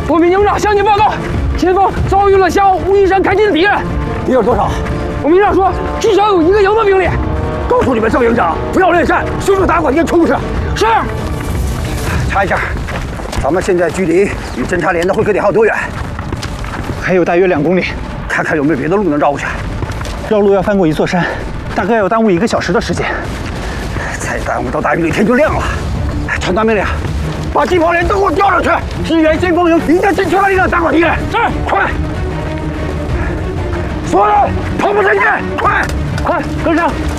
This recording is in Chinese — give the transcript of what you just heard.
我们营长向您报告，前方遭遇了向武夷山开进的敌人。 敌人多少？ 我们营长说，至少有1个营的兵力。 告诉你们赵营长，不要恋战，迅速打垮敌人冲上。 是。 查一下，咱们现在距离与侦察连的会合点还有多远？ 还有大约2公里。 看看有没有别的路能绕过去。 绕路要翻过一座山，大概要耽误1个小时的时间。 再耽误到大雨里天就亮了。传达命令，把机炮连都给我调上去，支援先锋营，一定尽全力量打垮敌人。 是， 快！所有人，跑步前进，快！ 快跟上！